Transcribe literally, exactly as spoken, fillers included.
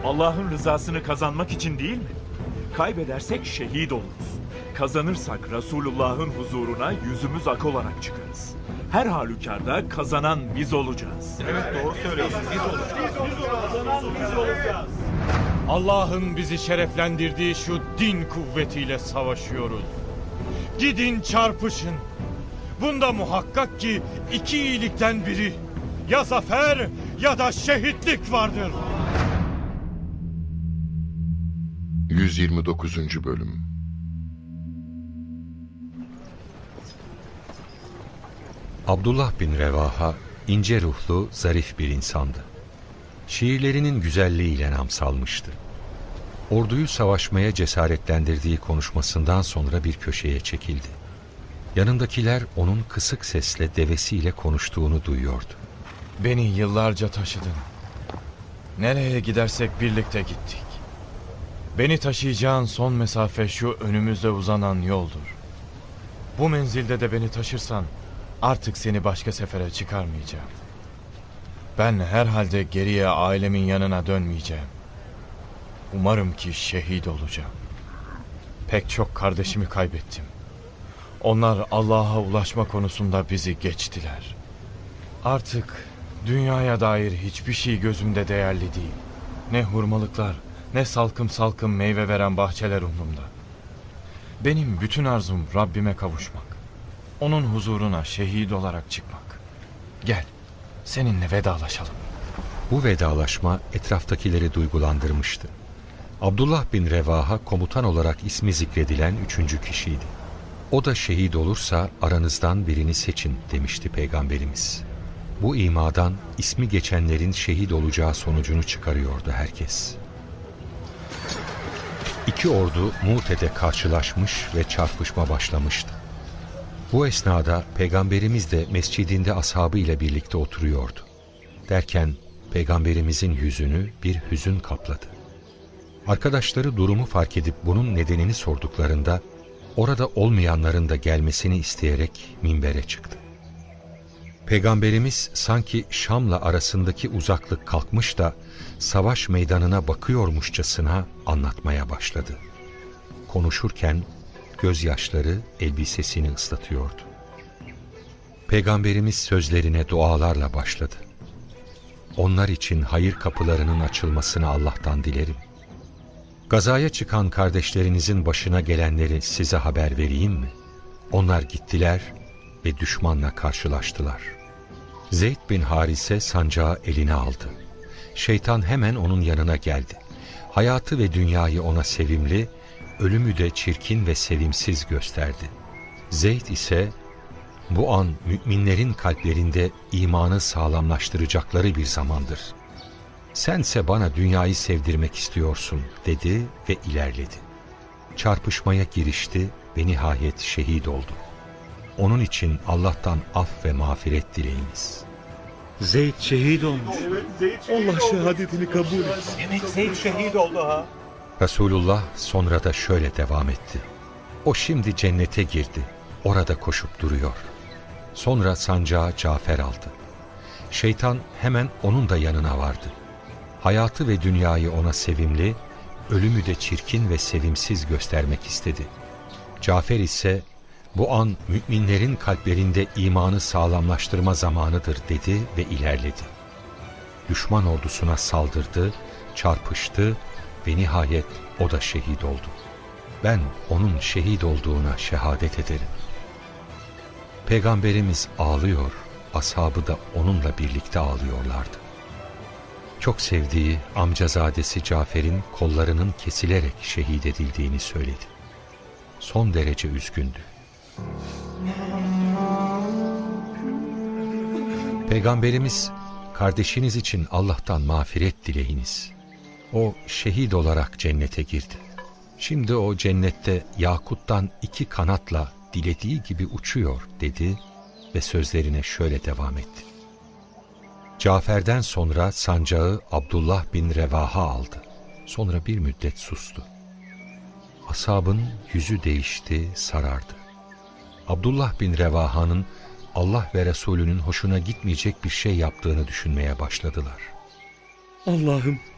Allah'ın rızasını kazanmak için değil mi? Kaybedersek şehit oluruz. Kazanırsak Resulullah'ın huzuruna yüzümüz ak olarak çıkarız. Her halükarda kazanan biz olacağız. Evet, doğru söylüyorsun. Biz olacağız. Biz olacağız. Kazanan biz olacağız. Allah'ın bizi şereflendirdiği şu din kuvvetiyle savaşıyoruz. Gidin çarpışın. Bunda muhakkak ki iki iyilikten biri, ya zafer ya da şehitlik vardır. yüz yirmi dokuzuncu Bölüm. Abdullah bin Revaha ince ruhlu, zarif bir insandı. Şiirlerinin güzelliğiyle nam salmıştı. Orduyu savaşmaya cesaretlendirdiği konuşmasından sonra bir köşeye çekildi. Yanındakiler onun kısık sesle devesiyle konuştuğunu duyuyordu. Beni yıllarca taşıdın. Nereye gidersek birlikte gittik. Beni taşıyacağın son mesafe şu önümüzde uzanan yoldur. Bu menzilde de beni taşırsan artık seni başka sefere çıkarmayacağım. Ben herhalde geriye ailemin yanına dönmeyeceğim. Umarım ki şehit olacağım. Pek çok kardeşimi kaybettim. Onlar Allah'a ulaşma konusunda bizi geçtiler. Artık dünyaya dair hiçbir şey gözümde değerli değil. Ne hurmalıklar, ne salkım salkım meyve veren bahçeler umrumda. Benim bütün arzum Rabbime kavuşmak. Onun huzuruna şehit olarak çıkmak. Gel, seninle vedalaşalım. Bu vedalaşma etraftakileri duygulandırmıştı. Abdullah bin Revaha komutan olarak ismi zikredilen üçüncü kişiydi. O da şehit olursa aranızdan birini seçin demişti Peygamberimiz. Bu imadan ismi geçenlerin şehit olacağı sonucunu çıkarıyordu herkes. İki ordu Mu'te'de karşılaşmış ve çarpışma başlamıştı. Bu esnada Peygamberimiz de mescidinde ashabı ile birlikte oturuyordu. Derken Peygamberimizin yüzünü bir hüzün kapladı. Arkadaşları durumu fark edip bunun nedenini sorduklarında orada olmayanların da gelmesini isteyerek minbere çıktı. Peygamberimiz sanki Şam'la arasındaki uzaklık kalkmış da savaş meydanına bakıyormuşçasına anlatmaya başladı. Konuşurken gözyaşları elbisesini ıslatıyordu. Peygamberimiz sözlerine dualarla başladı. Onlar için hayır kapılarının açılmasını Allah'tan dilerim. Gazaya çıkan kardeşlerinizin başına gelenleri size haber vereyim mi? Onlar gittiler ve düşmanla karşılaştılar. Zeyd bin Harise sancağı eline aldı. Şeytan hemen onun yanına geldi. Hayatı ve dünyayı ona sevimli, ölümü de çirkin ve sevimsiz gösterdi. Zeyd ise bu an müminlerin kalplerinde imanı sağlamlaştıracakları bir zamandır. Sense bana dünyayı sevdirmek istiyorsun dedi ve ilerledi. Çarpışmaya girişti ve nihayet şehit oldu. Onun için Allah'tan af ve mağfiret dileyiniz. Zeyd şehit olmuş. Allah şehadetini kabul etsin. Demek Zeyd şehit oldu ha. Resulullah sonra da şöyle devam etti. O şimdi cennete girdi. Orada koşup duruyor. Sonra sancağı Cafer aldı. Şeytan hemen onun da yanına vardı. Hayatı ve dünyayı ona sevimli, ölümü de çirkin ve sevimsiz göstermek istedi. Cafer ise bu an müminlerin kalplerinde imanı sağlamlaştırma zamanıdır dedi ve ilerledi. Düşman ordusuna saldırdı, çarpıştı ve nihayet o da şehit oldu. Ben onun şehit olduğuna şehadet ederim. Peygamberimiz ağlıyor, ashabı da onunla birlikte ağlıyorlardı. Çok sevdiği amcazadesi Cafer'in kollarının kesilerek şehit edildiğini söyledi. Son derece üzgündü. Peygamberimiz, kardeşiniz için Allah'tan mağfiret dileyiniz. O şehit olarak cennete girdi. Şimdi o cennette yakuttan iki kanatla dilediği gibi uçuyor dedi ve sözlerine şöyle devam etti. Cafer'den sonra sancağı Abdullah bin Revaha aldı. Sonra bir müddet sustu. Ashabın yüzü değişti, sarardı. Abdullah bin Revaha'nın Allah ve Resulünün hoşuna gitmeyecek bir şey yaptığını düşünmeye başladılar. Allah'ım